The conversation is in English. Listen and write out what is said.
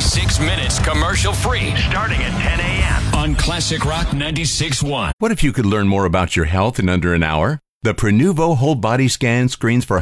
6 minutes commercial free. Starting at 10 a.m. on Classic Rock 96.1. What if you could learn more about your health in under an hour? The Prenuvo Whole Body Scan screens for